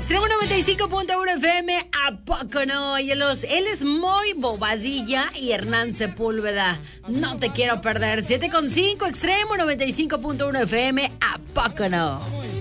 Extremo 95.1 FM, ¿a poco no? Y él es muy Bobadilla y Hernán Sepúlveda. No te quiero perder. 7.5, Extremo 95.1 FM, ¿a poco no?